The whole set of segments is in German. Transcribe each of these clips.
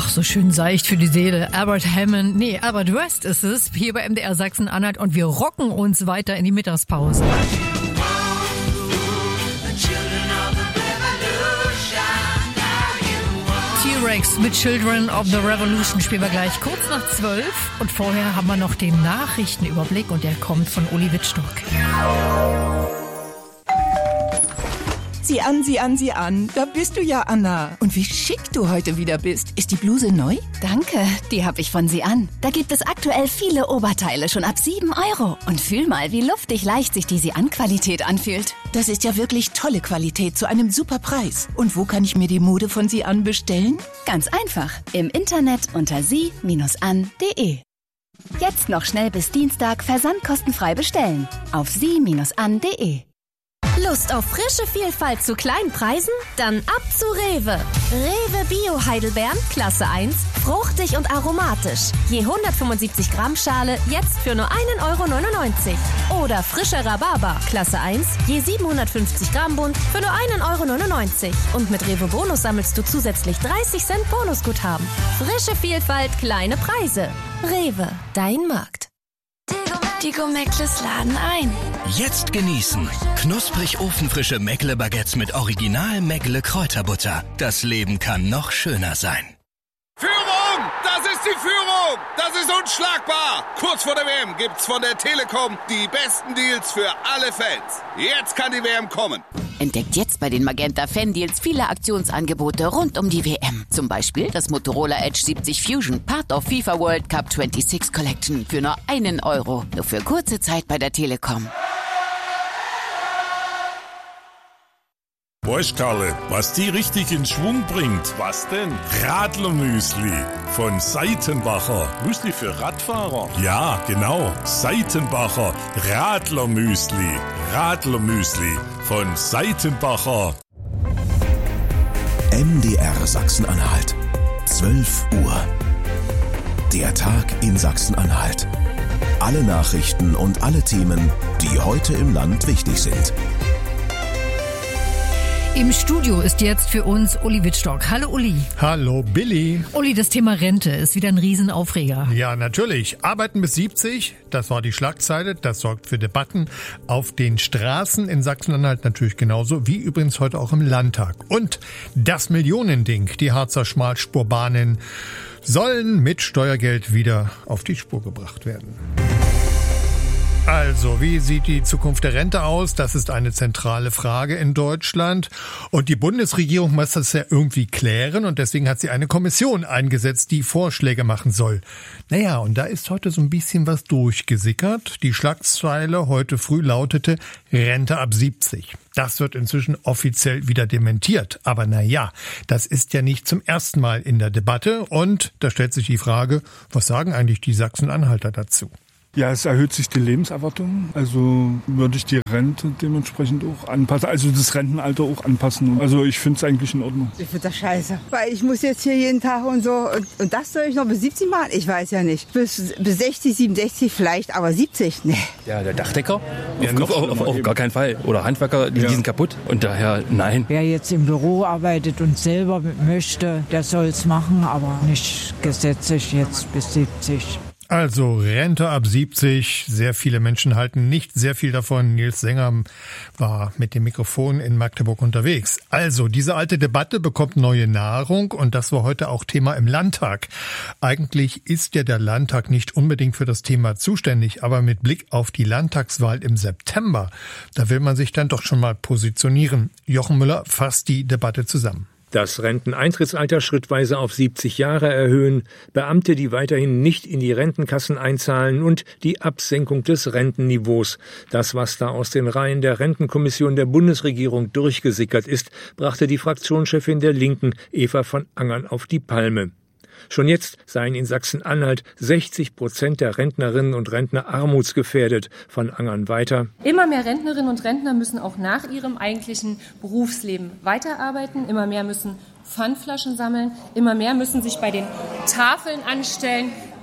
Ach, so schön seicht für die Seele. Albert West ist es, hier bei MDR Sachsen-Anhalt und wir rocken uns weiter in die Mittagspause. T-Rex mit Children of the Revolution spielen wir gleich kurz nach 12 und vorher haben wir noch den Nachrichtenüberblick und der kommt von Uli Wittstock. Sieh an. Da bist du ja, Anna. Und wie schick du heute wieder bist. Ist die Bluse neu? Danke, die habe ich von Sian. Da gibt es aktuell viele Oberteile schon ab 7 €. Und fühl mal, wie luftig leicht sich die Sian-Qualität anfühlt. Das ist ja wirklich tolle Qualität zu einem super Preis. Und wo kann ich mir die Mode von Sian bestellen? Ganz einfach. Im Internet unter sie-an.de. Jetzt noch schnell bis Dienstag versandkostenfrei bestellen. Auf sie-an.de. Lust auf frische Vielfalt zu kleinen Preisen? Dann ab zu Rewe. Rewe Bio Heidelbeeren, Klasse 1, fruchtig und aromatisch. Je 175 Gramm Schale, jetzt für nur 1,99 €. Oder frischer Rhabarber, Klasse 1, je 750 Gramm Bund, für nur 1,99 €. Und mit Rewe Bonus sammelst du zusätzlich 30 Cent Bonusguthaben. Frische Vielfalt, kleine Preise. Rewe, dein Markt. Die Meckles laden ein. Jetzt genießen. Knusprig ofenfrische Meckle-Baguettes mit Original Meckle-Kräuterbutter. Das Leben kann noch schöner sein. Führung! Das ist die Führung! Das ist unschlagbar! Kurz vor der WM gibt's von der Telekom die besten Deals für alle Fans. Jetzt kann die WM kommen. Entdeckt jetzt bei den Magenta Fan-Deals viele Aktionsangebote rund um die WM. Zum Beispiel das Motorola Edge 70 Fusion, Part of FIFA World Cup 26 Collection für nur 1 €. Nur für kurze Zeit bei der Telekom. Weißt Karle, was die richtig in Schwung bringt? Was denn? Radlermüsli von Seitenbacher. Müsli für Radfahrer? Ja, genau. Seitenbacher Radlermüsli. Radlermüsli von Seitenbacher. MDR Sachsen-Anhalt. 12 Uhr. Der Tag in Sachsen-Anhalt. Alle Nachrichten und alle Themen, die heute im Land wichtig sind. Im Studio ist jetzt für uns Uli Wittstock. Hallo Uli. Hallo Billy. Uli, das Thema Rente ist wieder ein Riesenaufreger. Ja, natürlich. Arbeiten bis 70, das war die Schlagzeile, das sorgt für Debatten auf den Straßen in Sachsen-Anhalt natürlich genauso, wie übrigens heute auch im Landtag. Und das Millionending, die Harzer Schmalspurbahnen, sollen mit Steuergeld wieder auf die Spur gebracht werden. Also, wie sieht die Zukunft der Rente aus? Das ist eine zentrale Frage in Deutschland. Und die Bundesregierung muss das ja irgendwie klären. Und deswegen hat sie eine Kommission eingesetzt, die Vorschläge machen soll. Naja, und da ist heute so ein bisschen was durchgesickert. Die Schlagzeile heute früh lautete Rente ab 70. Das wird inzwischen offiziell wieder dementiert. Aber naja, das ist ja nicht zum ersten Mal in der Debatte. Und da stellt sich die Frage, was sagen eigentlich die Sachsen-Anhalter dazu? Ja, es erhöht sich die Lebenserwartung, also würde ich die Rente dementsprechend auch anpassen, also das Rentenalter auch anpassen. Also ich finde es eigentlich in Ordnung. Ich finde das scheiße, weil ich muss jetzt hier jeden Tag und so und das soll ich noch bis 70 machen? Ich weiß ja nicht. Bis 60, 67 vielleicht, aber 70, nee. Ja, der Dachdecker? Ja, auf gar keinen Fall. Oder Handwerker, die sind kaputt und daher nein. Wer jetzt im Büro arbeitet und selber möchte, der soll es machen, aber nicht gesetzlich jetzt bis 70. Also Rente ab 70, sehr viele Menschen halten nicht sehr viel davon. Nils Sänger war mit dem Mikrofon in Magdeburg unterwegs. Also diese alte Debatte bekommt neue Nahrung und das war heute auch Thema im Landtag. Eigentlich ist ja der Landtag nicht unbedingt für das Thema zuständig, aber mit Blick auf die Landtagswahl im September, da will man sich dann doch schon mal positionieren. Jochen Müller fasst die Debatte zusammen. Das Renteneintrittsalter schrittweise auf 70 Jahre erhöhen, Beamte, die weiterhin nicht in die Rentenkassen einzahlen und die Absenkung des Rentenniveaus. Das, was da aus den Reihen der Rentenkommission der Bundesregierung durchgesickert ist, brachte die Fraktionschefin der Linken, Eva von Angern, auf die Palme. Schon jetzt seien in Sachsen-Anhalt 60% der Rentnerinnen und Rentner armutsgefährdet. Von Angern weiter. Immer mehr Rentnerinnen und Rentner müssen auch nach ihrem eigentlichen Berufsleben weiterarbeiten. Immer mehr müssen Pfandflaschen sammeln. Immer mehr müssen sich bei den Tafeln anstellen.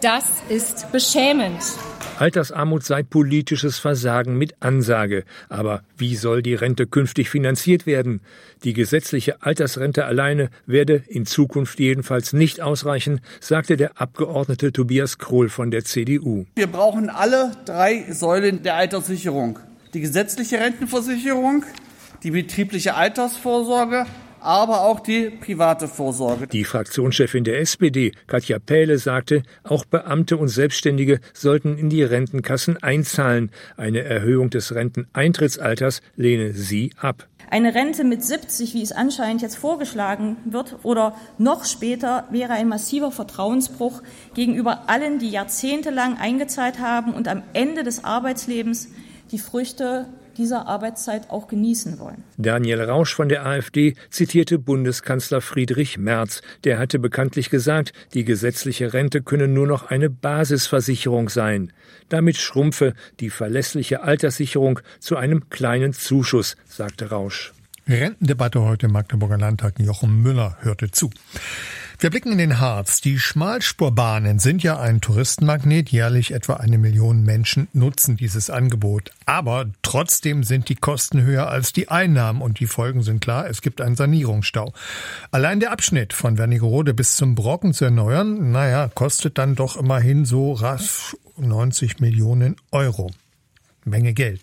Das ist beschämend. Altersarmut sei politisches Versagen mit Ansage. Aber wie soll die Rente künftig finanziert werden? Die gesetzliche Altersrente alleine werde in Zukunft jedenfalls nicht ausreichen, sagte der Abgeordnete Tobias Krohl von der CDU. Wir brauchen alle 3 Säulen der Alterssicherung. Die gesetzliche Rentenversicherung, die betriebliche Altersvorsorge, aber auch die private Vorsorge. Die Fraktionschefin der SPD, Katja Pähle, sagte, auch Beamte und Selbstständige sollten in die Rentenkassen einzahlen. Eine Erhöhung des Renteneintrittsalters lehne sie ab. Eine Rente mit 70, wie es anscheinend jetzt vorgeschlagen wird, oder noch später, wäre ein massiver Vertrauensbruch gegenüber allen, die jahrzehntelang eingezahlt haben und am Ende des Arbeitslebens die Früchte dieser Arbeitszeit auch genießen wollen. Daniel Rausch von der AfD zitierte Bundeskanzler Friedrich Merz. Der hatte bekanntlich gesagt, die gesetzliche Rente könne nur noch eine Basisversicherung sein. Damit schrumpfe die verlässliche Alterssicherung zu einem kleinen Zuschuss, sagte Rausch. Rentendebatte heute im Magdeburger Landtag. Jochen Müller hörte zu. Wir blicken in den Harz. Die Schmalspurbahnen sind ja ein Touristenmagnet. Jährlich etwa 1 Million Menschen nutzen dieses Angebot. Aber trotzdem sind die Kosten höher als die Einnahmen. Und die Folgen sind klar. Es gibt einen Sanierungsstau. Allein der Abschnitt von Wernigerode bis zum Brocken zu erneuern, kostet dann doch immerhin so rasch 90 Millionen Euro. Menge Geld.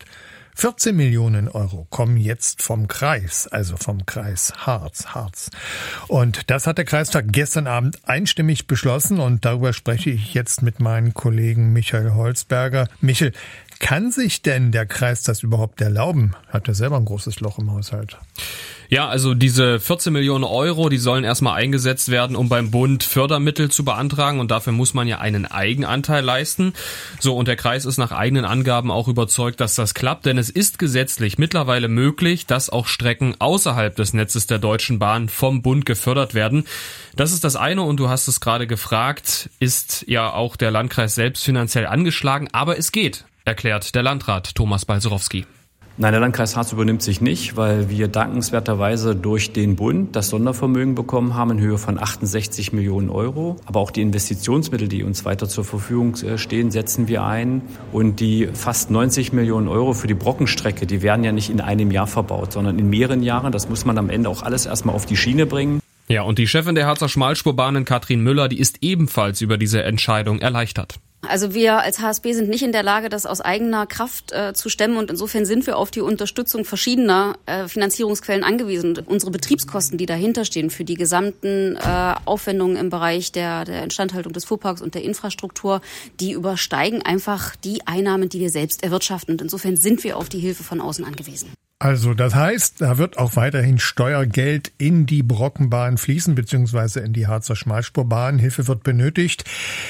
14 Millionen Euro kommen jetzt vom Kreis, also vom Kreis Harz. Und das hat der Kreistag gestern Abend einstimmig beschlossen und darüber spreche ich jetzt mit meinem Kollegen Michael Holzberger. Michael, kann sich denn der Kreis das überhaupt erlauben? Hat er selber ein großes Loch im Haushalt? Ja, also diese 14 Millionen Euro, die sollen erstmal eingesetzt werden, um beim Bund Fördermittel zu beantragen und dafür muss man ja einen Eigenanteil leisten. So, und der Kreis ist nach eigenen Angaben auch überzeugt, dass das klappt, denn es ist gesetzlich mittlerweile möglich, dass auch Strecken außerhalb des Netzes der Deutschen Bahn vom Bund gefördert werden. Das ist das eine und du hast es gerade gefragt, ist ja auch der Landkreis selbst finanziell angeschlagen, aber es geht, erklärt der Landrat Thomas Balcerowski. Nein, der Landkreis Harz übernimmt sich nicht, weil wir dankenswerterweise durch den Bund das Sondervermögen bekommen haben in Höhe von 68 Millionen Euro. Aber auch die Investitionsmittel, die uns weiter zur Verfügung stehen, setzen wir ein. Und die fast 90 Millionen Euro für die Brockenstrecke, die werden ja nicht in einem Jahr verbaut, sondern in mehreren Jahren. Das muss man am Ende auch alles erstmal auf die Schiene bringen. Ja, und die Chefin der Harzer Schmalspurbahnen, Katrin Müller, die ist ebenfalls über diese Entscheidung erleichtert. Also wir als HSB sind nicht in der Lage, das aus eigener Kraft zu stemmen und insofern sind wir auf die Unterstützung verschiedener Finanzierungsquellen angewiesen. Unsere Betriebskosten, die dahinter stehen für die gesamten Aufwendungen im Bereich der Instandhaltung des Fuhrparks und der Infrastruktur, die übersteigen einfach die Einnahmen, die wir selbst erwirtschaften. Und insofern sind wir auf die Hilfe von außen angewiesen. Also das heißt, da wird auch weiterhin Steuergeld in die Brockenbahn fließen, beziehungsweise in die Harzer Schmalspurbahn. Hilfe wird benötigt.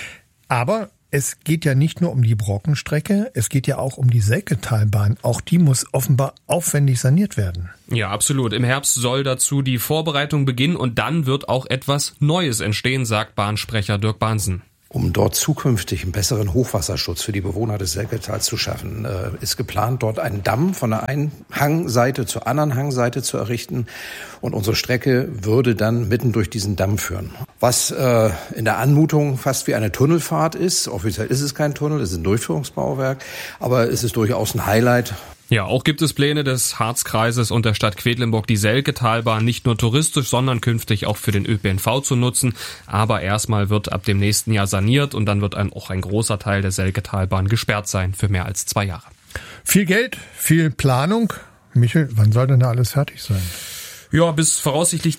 Aber es geht ja nicht nur um die Brockenstrecke, es geht ja auch um die Selketalbahn. Auch die muss offenbar aufwendig saniert werden. Ja, absolut. Im Herbst soll dazu die Vorbereitung beginnen und dann wird auch etwas Neues entstehen, sagt Bahnsprecher Dirk Bahnsen. Um dort zukünftig einen besseren Hochwasserschutz für die Bewohner des Selketals zu schaffen, ist geplant, dort einen Damm von der einen Hangseite zur anderen Hangseite zu errichten. Und unsere Strecke würde dann mitten durch diesen Damm führen. Was in der Anmutung fast wie eine Tunnelfahrt ist. Offiziell ist es kein Tunnel, es ist ein Durchführungsbauwerk. Aber es ist durchaus ein Highlight. Ja, auch gibt es Pläne des Harzkreises und der Stadt Quedlinburg, die Selketalbahn nicht nur touristisch, sondern künftig auch für den ÖPNV zu nutzen. Aber erstmal wird ab dem nächsten Jahr saniert und dann wird auch ein großer Teil der Selketalbahn gesperrt sein für mehr als 2 Jahre. Viel Geld, viel Planung. Michael, wann soll denn da alles fertig sein? Ja, bis voraussichtlich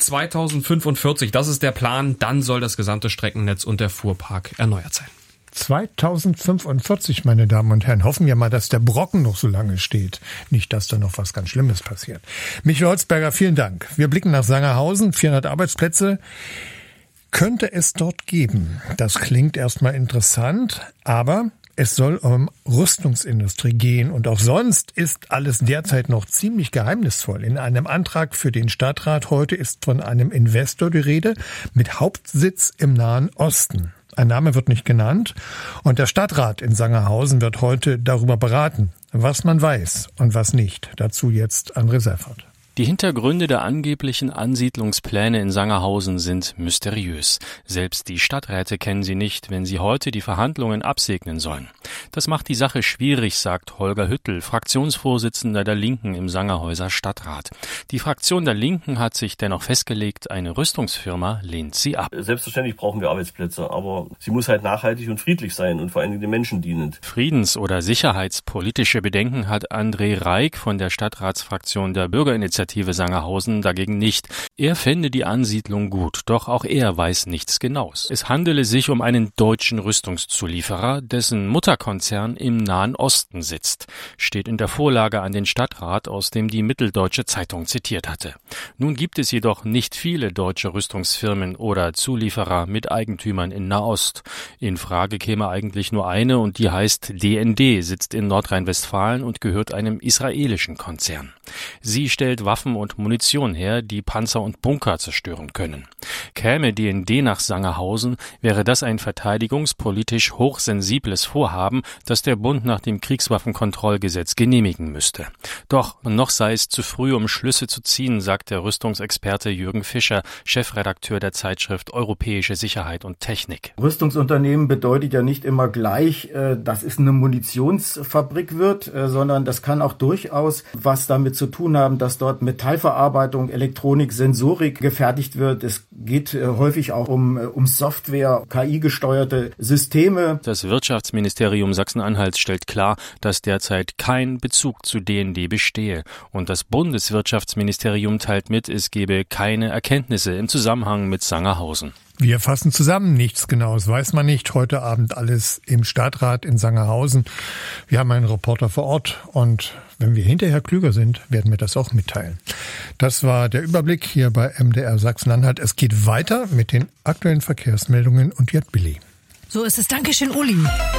2045. Das ist der Plan. Dann soll das gesamte Streckennetz und der Fuhrpark erneuert sein. 2045, meine Damen und Herren. Hoffen wir mal, dass der Brocken noch so lange steht. Nicht, dass da noch was ganz Schlimmes passiert. Michael Holzberger, vielen Dank. Wir blicken nach Sangerhausen. 400 Arbeitsplätze könnte es dort geben. Das klingt erstmal interessant, aber es soll um Rüstungsindustrie gehen und auch sonst ist alles derzeit noch ziemlich geheimnisvoll. In einem Antrag für den Stadtrat heute ist von einem Investor die Rede mit Hauptsitz im Nahen Osten. Ein Name wird nicht genannt und der Stadtrat in Sangerhausen wird heute darüber beraten, was man weiß und was nicht. Dazu jetzt André Seifert. Die Hintergründe der angeblichen Ansiedlungspläne in Sangerhausen sind mysteriös. Selbst die Stadträte kennen sie nicht, wenn sie heute die Verhandlungen absegnen sollen. Das macht die Sache schwierig, sagt Holger Hüttel, Fraktionsvorsitzender der Linken im Sangerhäuser Stadtrat. Die Fraktion der Linken hat sich dennoch festgelegt, eine Rüstungsfirma lehnt sie ab. Selbstverständlich brauchen wir Arbeitsplätze, aber sie muss halt nachhaltig und friedlich sein und vor allem den Menschen dienend. Friedens- oder sicherheitspolitische Bedenken hat André Reik von der Stadtratsfraktion der Bürgerinitiative Sangerhausen dagegen nicht. Er fände die Ansiedlung gut, doch auch er weiß nichts Genaues. Es handele sich um einen deutschen Rüstungszulieferer, dessen Mutterkonzern im Nahen Osten sitzt. Steht in der Vorlage an den Stadtrat, aus dem die Mitteldeutsche Zeitung zitiert hatte. Nun gibt es jedoch nicht viele deutsche Rüstungsfirmen oder Zulieferer mit Eigentümern in Nahost. In Frage käme eigentlich nur eine und die heißt DND, sitzt in Nordrhein-Westfalen und gehört einem israelischen Konzern. Sie stellt Waffen und Munition her, die Panzer und Bunker zerstören können. Käme DND nach Sangerhausen, wäre das ein verteidigungspolitisch hochsensibles Vorhaben, das der Bund nach dem Kriegswaffenkontrollgesetz genehmigen müsste. Doch noch sei es zu früh, um Schlüsse zu ziehen, sagt der Rüstungsexperte Jürgen Fischer, Chefredakteur der Zeitschrift Europäische Sicherheit und Technik. Rüstungsunternehmen bedeutet ja nicht immer gleich, dass es eine Munitionsfabrik wird, sondern das kann auch durchaus was damit zu tun haben, dass dort Metallverarbeitung, Elektronik, Sensorik gefertigt wird. Es geht häufig auch um Software, KI-gesteuerte Systeme. Das Wirtschaftsministerium Sachsen-Anhalts stellt klar, dass derzeit kein Bezug zu DND bestehe. Und das Bundeswirtschaftsministerium teilt mit, es gebe keine Erkenntnisse im Zusammenhang mit Sangerhausen. Wir fassen zusammen, nichts Genaues weiß man nicht. Heute Abend alles im Stadtrat in Sangerhausen. Wir haben einen Reporter vor Ort und wenn wir hinterher klüger sind, werden wir das auch mitteilen. Das war der Überblick hier bei MDR Sachsen-Anhalt. Es geht weiter mit den aktuellen Verkehrsmeldungen und jetzt Billy. So ist es. Dankeschön, Uli.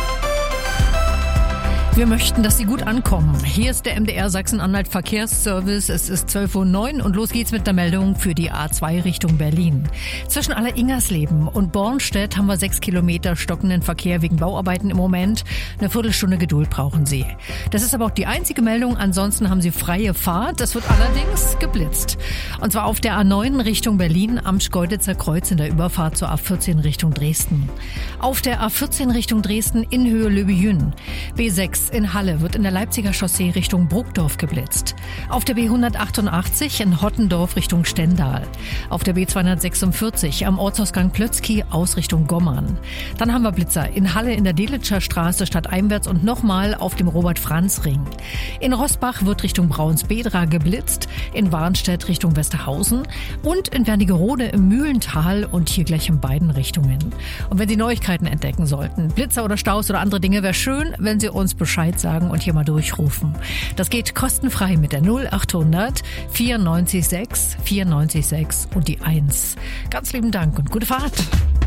Wir möchten, dass Sie gut ankommen. Hier ist der MDR Sachsen-Anhalt Verkehrsservice. Es ist 12:09 Uhr und los geht's mit der Meldung für die A2 Richtung Berlin. Zwischen Aller-Ingersleben und Bornstedt haben wir 6 Kilometer stockenden Verkehr wegen Bauarbeiten im Moment. Eine Viertelstunde Geduld brauchen Sie. Das ist aber auch die einzige Meldung. Ansonsten haben Sie freie Fahrt. Es wird allerdings geblitzt. Und zwar auf der A9 Richtung Berlin am Schkeuditzer Kreuz in der Überfahrt zur A14 Richtung Dresden. Auf der A14 Richtung Dresden in Höhe Löbejün. B6 in Halle wird in der Leipziger Chaussee Richtung Burgdorf geblitzt. Auf der B188 in Hottendorf Richtung Stendal. Auf der B246 am Ortsausgang Plötzky aus Richtung Gommern. Dann haben wir Blitzer in Halle in der Delitscher Straße stadteinwärts und nochmal auf dem Robert-Franz-Ring. In Roßbach wird Richtung Braunsbedra geblitzt, in Warnstedt Richtung Westerhausen und in Wernigerode im Mühlental und hier gleich in beiden Richtungen. Und wenn Sie Neuigkeiten entdecken sollten, Blitzer oder Staus oder andere Dinge, wäre schön, wenn Sie uns Bescheid sagen und hier mal durchrufen. Das geht kostenfrei mit der 0800 94 6 und die 1. Ganz lieben Dank und gute Fahrt.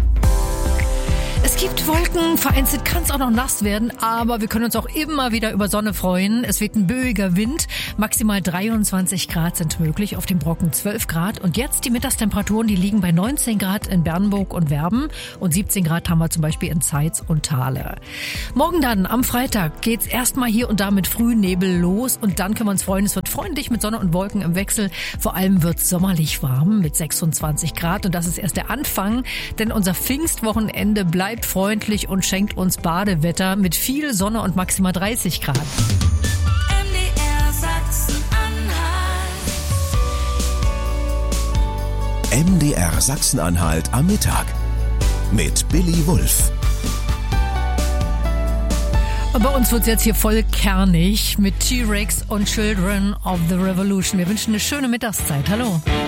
Es gibt Wolken, vereinzelt kann es auch noch nass werden, aber wir können uns auch immer wieder über Sonne freuen. Es weht ein böiger Wind, maximal 23 Grad sind möglich, auf dem Brocken 12 Grad. Und jetzt die Mittagstemperaturen, die liegen bei 19 Grad in Bernburg und Werben und 17 Grad haben wir zum Beispiel in Zeitz und Thale. Morgen dann, am Freitag, geht's erstmal hier und da mit Frühnebel los und dann können wir uns freuen, es wird freundlich mit Sonne und Wolken im Wechsel. Vor allem wird's sommerlich warm mit 26 Grad und das ist erst der Anfang, denn unser Pfingstwochenende bleibt freundlich und schenkt uns Badewetter mit viel Sonne und maximal 30 Grad. MDR Sachsen-Anhalt. MDR Sachsen-Anhalt am Mittag mit Billy Wulff. Und bei uns wird es jetzt hier voll kernig mit T-Rex und Children of the Revolution. Wir wünschen eine schöne Mittagszeit. Hallo.